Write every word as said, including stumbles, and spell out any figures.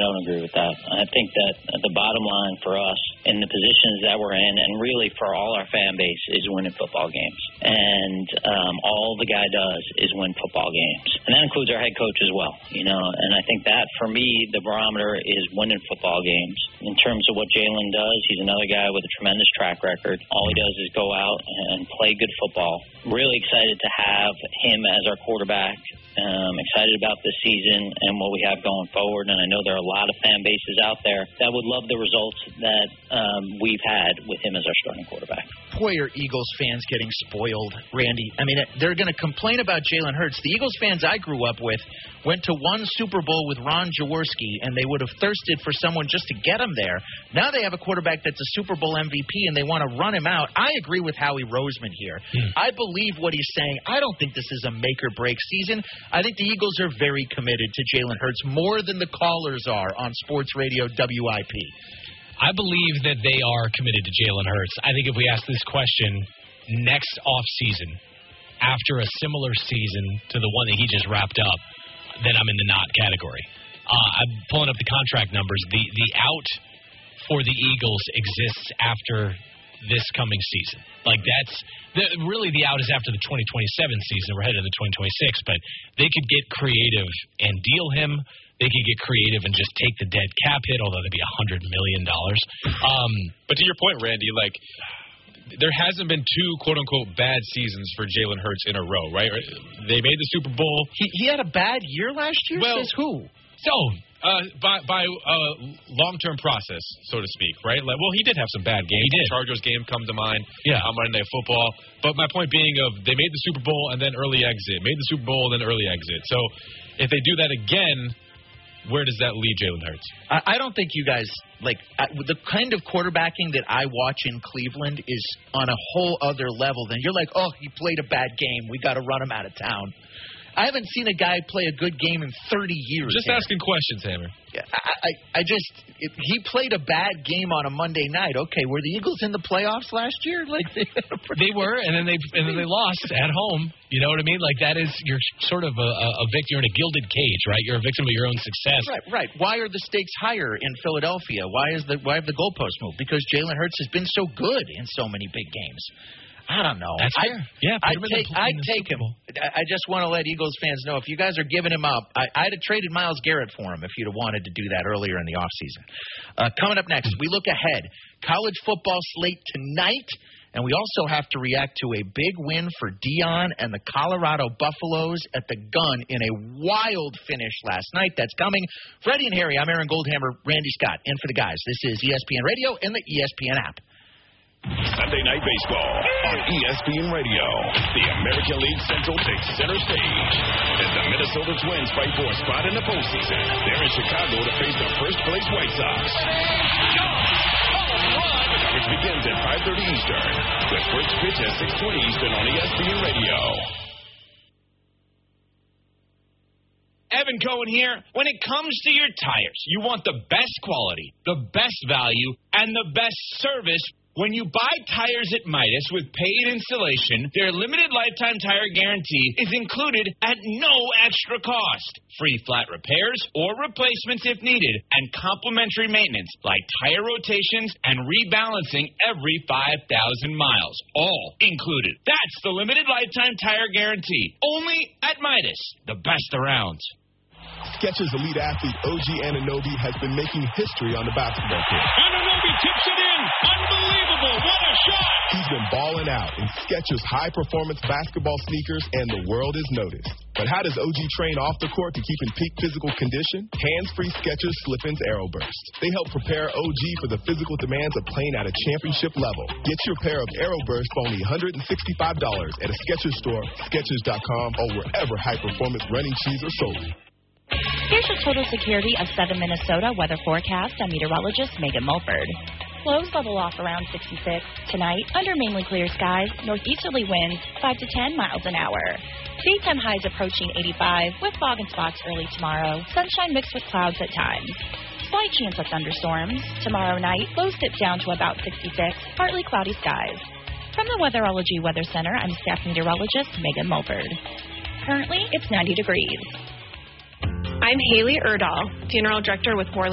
don't agree with that. I think that the bottom line for us in the positions that we're in, and really for all our fan base, is winning football games. And um, all the guy does is win football games. And that includes our head coach as well, you know. And I think that, for me, the barometer is winning football games. In terms of what Jalen does, he's another guy with a tremendous track record. All he does is go out and play good football. Really excited to have him as our quarterback. Um, excited about this season and what we have going forward, and I know there are a lot of fan bases out there that would love the results that um, we've had with him as our starting quarterback. Boy, are Eagles fans getting spoiled, Randy. I mean, they're going to complain about Jalen Hurts. The Eagles fans I grew up with went to one Super Bowl with Ron Jaworski, and they would have thirsted for someone just to get him there. Now they have a quarterback that's a Super Bowl M V P, and they want to run him out. I agree with Howie Roseman here. Hmm. I believe what he's saying. I don't think this is a make-or-break season. I think the Eagles are very committed to Jalen Hurts, more than the callers are on Sports Radio W I P. I believe that they are committed to Jalen Hurts. I think if we ask this question next offseason, after a similar season to the one that he just wrapped up, then I'm in the not category. Uh, I'm pulling up the contract numbers. The the out for the Eagles exists after this coming season. Like, that's the, really the out is after the twenty twenty-seven season. We're headed to the twenty twenty-six, but they could get creative and deal him. They could get creative and just take the dead cap hit, although that'd be one hundred million dollars. Um, but to your point, Randy, like, there hasn't been two, quote-unquote, bad seasons for Jalen Hurts in a row, right? They made the Super Bowl. He, he had a bad year last year? Well, Says who? So, uh, by by uh, long-term process, so to speak, right? Like, well, he did have some bad games. He did. The Chargers game come to mind. Yeah. On Monday Night Football. But my point being of they made the Super Bowl and then early exit. Made the Super Bowl and then early exit. So, if they do that again, where does that leave Jalen Hurts? I, I don't think you guys, like, I, the kind of quarterbacking that I watch in Cleveland is on a whole other level than you're like, oh, he played a bad game. We got to run him out of town. I haven't seen a guy play a good game in thirty years. Just Hammer. asking questions, Hammer. Yeah, I, I, I just if he played a bad game on a Monday night. Okay, were the Eagles in the playoffs last year? Like they, they were, and then they and then they lost at home. You know what I mean? Like that is you're sort of a, a victim. You're in a gilded cage, right? You're a victim of your own success. Right, right. Why are the stakes higher in Philadelphia? Why is the why have the goalposts moved? Because Jalen Hurts has been so good in so many big games. I don't know. That's fair. Yeah, I'd take, I'd take him. I just want to let Eagles fans know, if you guys are giving him up, I, I'd have traded Myles Garrett for him if you'd have wanted to do that earlier in the offseason. Uh, coming up next, we look ahead. College football slate tonight, and we also have to react to a big win for Deion and the Colorado Buffaloes at the Gun in a wild finish last night. That's coming. Freddie and Harry, I'm Aaron Goldhammer, Randy Scott, in for the guys. This is E S P N Radio and the E S P N app. Sunday Night Baseball on E S P N Radio. The American League Central takes center stage as the Minnesota Twins fight for a spot in the postseason. They're in Chicago to face the first-place White Sox. The coverage begins at five thirty Eastern. The first pitch at six twenty Eastern on E S P N Radio. Evan Cohen here. When it comes to your tires, you want the best quality, the best value, and the best service. When you buy tires at Midas with paid installation, their limited lifetime tire guarantee is included at no extra cost. Free flat repairs or replacements if needed, and complimentary maintenance like tire rotations and rebalancing every five thousand miles. All included. That's the limited lifetime tire guarantee. Only at Midas, the best around. Skechers elite athlete O G Anunoby has been making history on the basketball court. Anunoby tips it in. Unbelievable. What a shot. He's been balling out in Skechers high-performance basketball sneakers, and the world has noticed. But how does O G train off the court to keep in peak physical condition? Hands-free Skechers Slip-ins Aeroburst. They help prepare O G for the physical demands of playing at a championship level. Get your pair of Aeroburst for only one hundred sixty-five dollars at a Skechers store, Skechers dot com, or wherever high-performance running shoes are sold. Here's your total security of Southern Minnesota weather forecast. I'm meteorologist Megan Mulford. Lows level off around sixty-six. Tonight, under mainly clear skies, northeasterly winds five to ten miles an hour. Daytime highs approaching eighty-five with fog and spots early tomorrow. Sunshine mixed with clouds at times. Slight chance of thunderstorms. Tomorrow night, lows dip down to about sixty-six, partly cloudy skies. From the Weatherology Weather Center, I'm staff meteorologist Megan Mulford. Currently, it's ninety degrees. I'm Haley Erdahl, funeral director with Morley